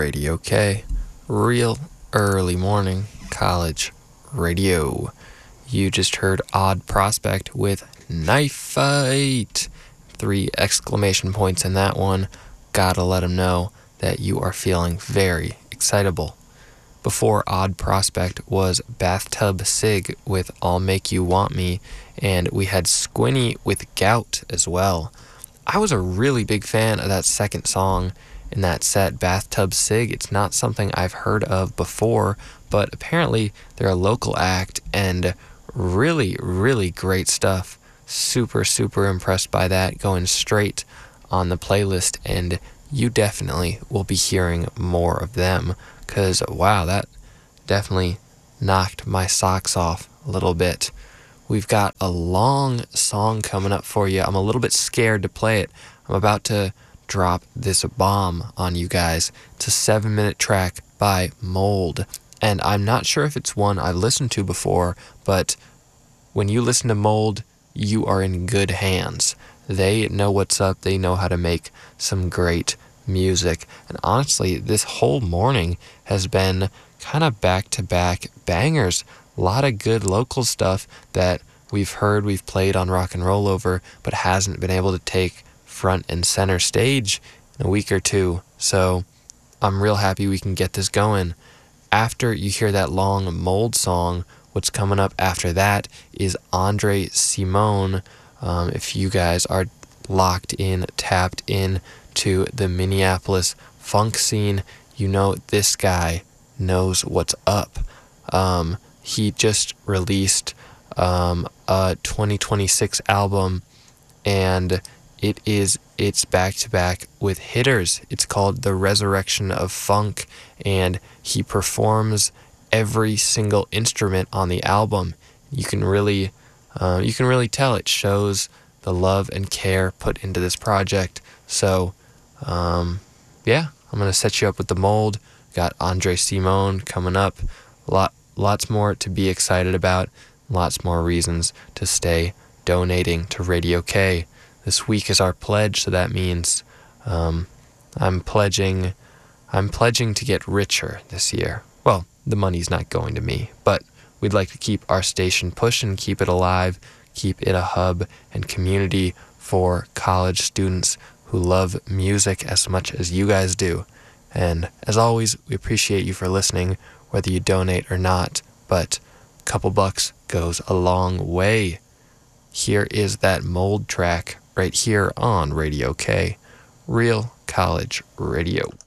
Radio K. Real early morning college radio. You just heard Odd Prospect with Knife Fight. 3 exclamation points in that one. Gotta let 'em know that you are feeling very excitable. Before Odd Prospect was Bathtub Sig with I'll Make You Want Me, and we had Squinny with Gout as well. I was a really big fan of that second song in that set, Bathtub Sig. It's not something I've heard of before, but apparently they're a local act and really, really great stuff. Super, super impressed by that, going straight on the playlist, and you definitely will be hearing more of them, because wow, that definitely knocked my socks off a little bit. We've got a long song coming up for you. I'm a little bit scared to play it. I'm about to drop this bomb on you guys. It's a 7-minute track by Mold, and I'm not sure if it's one I've listened to before, but when you listen to Mold, you are in good hands. They know what's up. They know how to make some great music. And honestly, this whole morning has been kind of back-to-back bangers. A lot of good local stuff that we've played on Rock and Roll Over, but hasn't been able to take front and center stage in a week or two. So I'm real happy we can get this going. After you hear that long Mold song, what's coming up after that is Andre Simone. If you guys are locked in, tapped in to the Minneapolis funk scene, you know this guy knows what's up. He just released a 2026 album, and it's back-to-back with hitters. It's called The Resurrection of Funk, and he performs every single instrument on the album. You can really tell it shows the love and care put into this project. So, yeah, I'm gonna set you up with the Mold. Got Andre Simone coming up. Lots more to be excited about. Lots more reasons to stay donating to Radio K. This week is our pledge, so that means I'm pledging to get richer this year. Well, the money's not going to me, but we'd like to keep our station pushing, keep it alive, keep it a hub and community for college students who love music as much as you guys do. And as always, we appreciate you for listening, whether you donate or not, but a couple bucks goes a long way. Here is that Mold track right here on Radio K, Real College Radio.